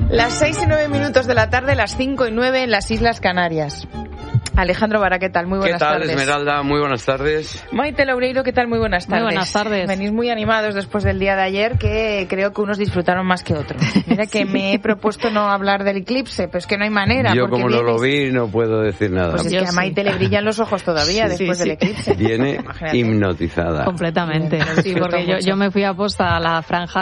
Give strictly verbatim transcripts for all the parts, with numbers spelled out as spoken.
Las seis y nueve minutos de la tarde, las cinco y nueve en las Islas Canarias. Alejandro Vara, ¿qué tal? Muy buenas tardes. ¿Qué tal, tardes. Esmeralda? Muy buenas tardes. Maite Loureiro, ¿qué tal? Muy buenas tardes. Muy buenas tardes. Venís muy animados después del día de ayer, que creo que unos disfrutaron más que otros. Mira que sí. Me he propusto no hablar del eclipse, pero es que no hay manera. Yo porque como no vienes... lo vi, no puedo decir nada. Pues es Yo que a Maite sí. le brillan los ojos todavía sí, después sí, del eclipse. Viene Imagínate. hipnotizada. Completamente. Sí, porque yo, yo me fui a posta a la franja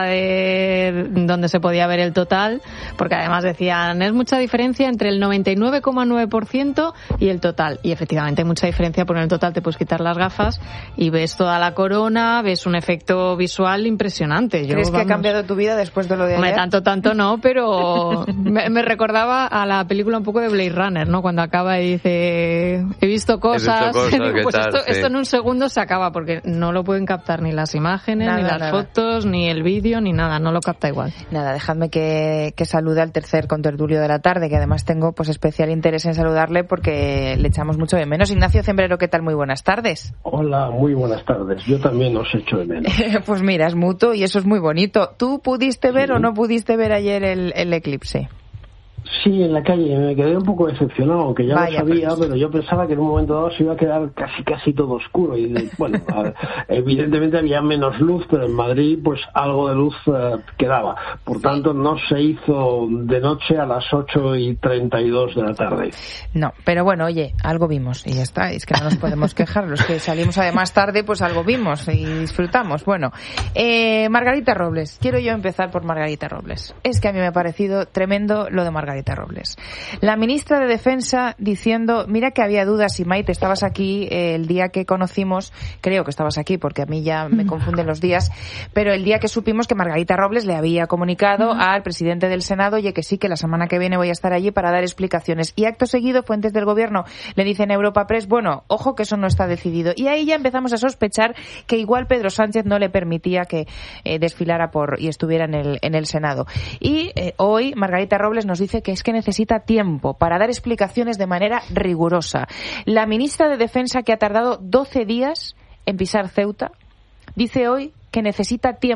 de donde se podía ver el total, porque además decían, es mucha diferencia entre el noventa y nueve coma nueve por ciento y el total. Y efectivamente hay mucha diferencia, porque en el total te puedes quitar las gafas y ves toda la corona, ves un efecto visual impresionante. Yo, ¿Crees vamos, que ha cambiado tu vida después de lo de ayer? Me tanto, tanto no, pero me, me recordaba a la película un poco de Blade Runner, ¿no? Cuando acaba y dice, he visto cosas, he visto cosas digo, pues tal, esto, sí. esto en un segundo se acaba, porque no lo pueden captar ni las imágenes, Nada, ni las nada. fotos, ni el vídeo, ni nada, no lo capta igual. Nada, dejadme que, que salude al tercer contertulio de la tarde, que además tengo pues especial interés en saludarle porque le echamos mucho de menos. Ignacio Cembrero, ¿qué tal? Muy buenas tardes. Hola, muy buenas tardes. Yo también os echo de menos. Pues mira, es mutuo y eso es muy bonito. ¿Tú pudiste ver Sí. o no pudiste ver ayer el, el eclipse? Sí, en la calle me quedé un poco decepcionado, aunque ya Vaya, lo sabía, pues. pero yo pensaba que en un momento dado se iba a quedar casi casi todo oscuro. Y bueno, a ver, evidentemente había menos luz, pero en Madrid pues algo de luz eh, quedaba. Por tanto, no se hizo de noche a las ocho y treinta y dos de la tarde. No, pero bueno, oye, algo vimos y ya está. Es que no nos podemos quejar. Los que salimos además tarde, pues algo vimos y disfrutamos. Bueno, eh, Margarita Robles. Quiero yo empezar por Margarita Robles. Es que a mí me ha parecido tremendo lo de Margarita Robles. La ministra de Defensa diciendo, mira que había dudas, y Maite, estabas aquí eh, el día que conocimos, creo que estabas aquí porque a mí ya me confunden los días, pero el día que supimos que Margarita Robles le había comunicado uh-huh. al presidente del Senado, oye, que sí, que la semana que viene voy a estar allí para dar explicaciones. Y acto seguido, fuentes del gobierno le dicen a Europa Press, bueno, ojo que eso no está decidido. Y ahí ya empezamos a sospechar que igual Pedro Sánchez no le permitía que eh, desfilara por y estuviera en el, en el Senado. Y eh, hoy Margarita Robles nos dice que es que necesita tiempo para dar explicaciones de manera rigurosa. La ministra de Defensa, que ha tardado doce días en pisar Ceuta, dice hoy que necesita tiempo